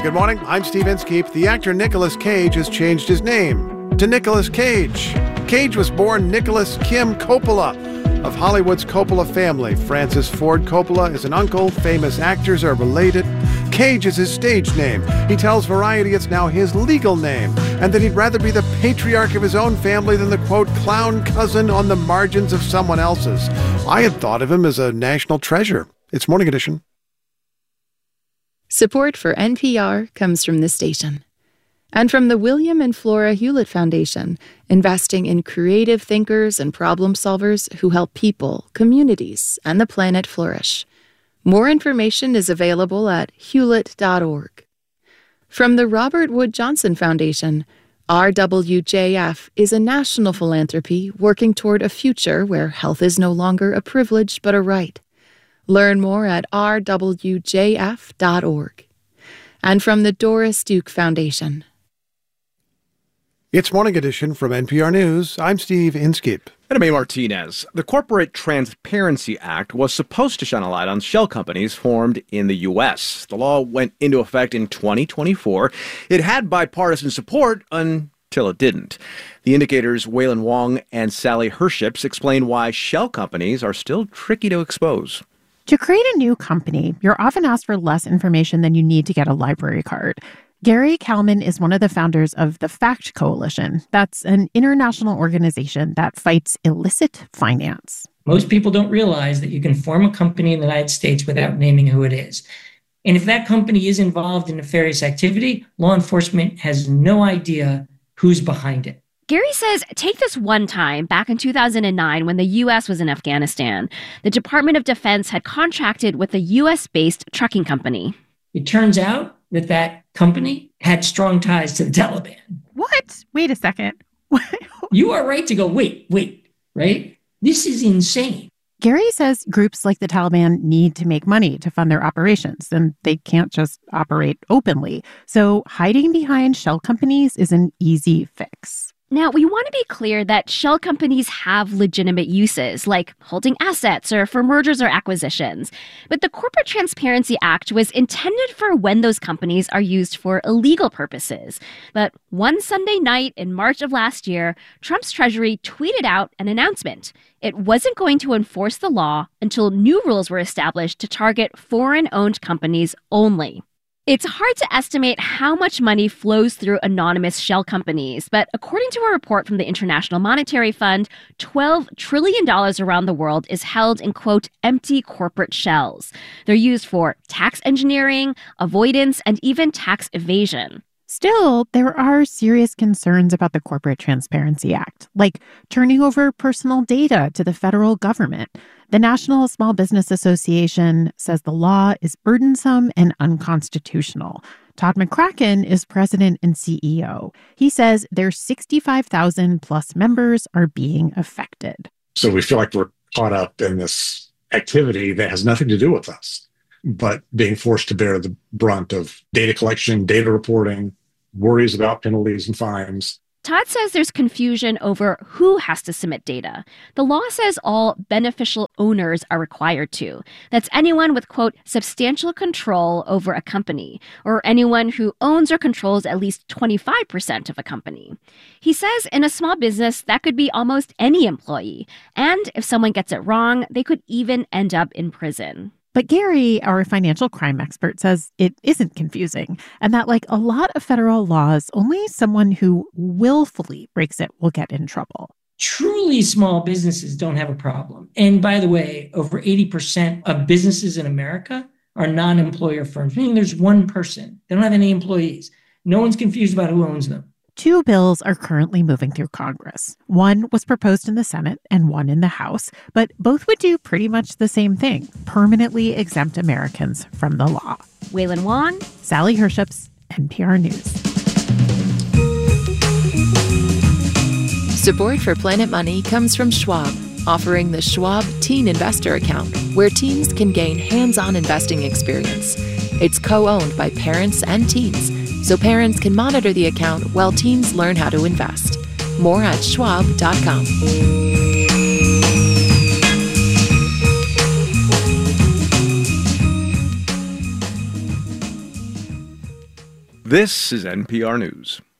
Good morning, I'm Steve Inskeep. The actor Nicolas Cage has changed his name to Nicolas Cage. Cage was born Nicholas Kim Coppola of Hollywood's Coppola family. Francis Ford Coppola is an uncle. Famous actors are related. Cage is his stage name. He tells Variety it's now his legal name, and that he'd rather be the patriarch of his own family than the, quote, clown cousin on the margins of someone else's. I had thought of him as a national treasure. It's Morning Edition. Support for NPR comes from this station. And from the William and Flora Hewlett Foundation, investing in creative thinkers and problem solvers who help people, communities, and the planet flourish. More information is available at hewlett.org. From the Robert Wood Johnson Foundation, RWJF is a national philanthropy working toward a future where health is no longer a privilege but a right. Learn more at rwjf.org. And from the Doris Duke Foundation. It's Morning Edition from NPR News. I'm Steve Inskeep. And I'm A. Martinez. The Corporate Transparency Act was supposed to shine a light on shell companies formed in the U.S. The law went into effect in 2024. It had bipartisan support until it didn't. The Indicator's Waylon Wong and Sally Herships explain why shell companies are still tricky to expose. To create a new company, you're often asked for less information than you need to get a library card. Gary Kalman is one of the founders of the FACT Coalition. That's an international organization that fights illicit finance. Most people don't realize that you can form a company in the United States without naming who it is. And if that company is involved in nefarious activity, law enforcement has no idea who's behind it. Gary says, take this one time back in 2009 when the U.S. was in Afghanistan. The Department of Defense had contracted with a U.S.-based trucking company. It turns out that company had strong ties to the Taliban. What? Wait a second. You are right to go, wait, right? This is insane. Gary says groups like the Taliban need to make money to fund their operations, and they can't just operate openly. So hiding behind shell companies is an easy fix. Now, we want to be clear that shell companies have legitimate uses, like holding assets or for mergers or acquisitions. But the Corporate Transparency Act was intended for when those companies are used for illegal purposes. But one Sunday night in March of last year, Trump's Treasury tweeted out an announcement. It wasn't going to enforce the law until new rules were established to target foreign-owned companies only. It's hard to estimate how much money flows through anonymous shell companies, but according to a report from the International Monetary Fund, $12 trillion around the world is held in, quote, empty corporate shells. They're used for tax engineering, avoidance, and even tax evasion. Still, there are serious concerns about the Corporate Transparency Act, like turning over personal data to the federal government. The National Small Business Association says the law is burdensome and unconstitutional. Todd McCracken is president and CEO. He says their 65,000 plus members are being affected. So we feel like we're caught up in this activity that has nothing to do with us, but being forced to bear the brunt of data collection, data reporting, worries about penalties and fines. Todd says there's confusion over who has to submit data. The law says all beneficial owners are required to. That's anyone with, quote, substantial control over a company, or anyone who owns or controls at least 25% of a company. He says in a small business, that could be almost any employee. And if someone gets it wrong, they could even end up in prison. But Gary, our financial crime expert, says it isn't confusing, and that, like a lot of federal laws, only someone who willfully breaks it will get in trouble. Truly small businesses don't have a problem. And by the way, over 80% of businesses in America are non-employer firms, meaning there's one person. They don't have any employees. No one's confused about who owns them. 2 bills are currently moving through Congress. One was proposed in the Senate and one in the House, but both would do pretty much the same thing, permanently exempt Americans from the law. Waylon Wong, Sally Herships, NPR News. Support for Planet Money comes from Schwab, offering the Schwab Teen Investor Account, where teens can gain hands-on investing experience. It's co-owned by parents and teens, so parents can monitor the account while teens learn how to invest. More at schwab.com. This is NPR News.